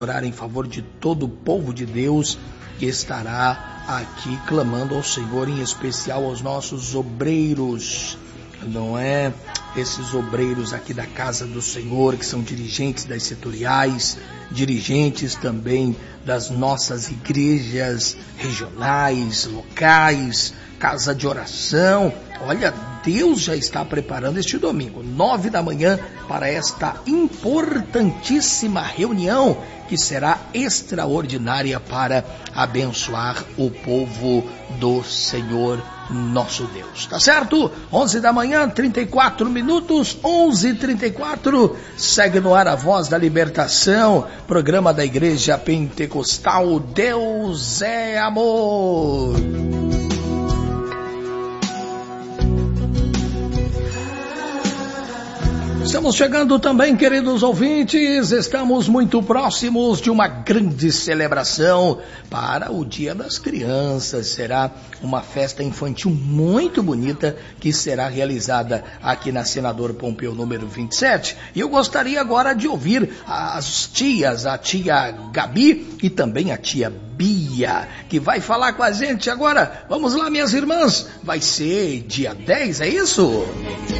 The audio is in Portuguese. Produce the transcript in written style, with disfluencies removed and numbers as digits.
orar em favor de todo o povo de Deus que estará aqui clamando ao Senhor, em especial aos nossos obreiros, não é? Esses obreiros aqui da casa do Senhor, que são dirigentes das setoriais, dirigentes também das nossas igrejas regionais, locais, casa de oração. Olha, Deus já está preparando este domingo, 9 da manhã, para esta importantíssima reunião que será extraordinária para abençoar o povo do Senhor nosso Deus. Tá certo? 11 da manhã, 34 minutos, 11h34. Segue no ar a Voz da Libertação, programa da Igreja Pentecostal Deus é Amor. Estamos chegando também, queridos ouvintes, estamos muito próximos de uma grande celebração para o Dia das Crianças. Será uma festa infantil muito bonita que será realizada aqui na Senador Pompeu número 27. E eu gostaria agora de ouvir as tias, a tia Gabi e também a tia Bia, que vai falar com a gente agora. Vamos lá, minhas irmãs, vai ser dia 10, é isso?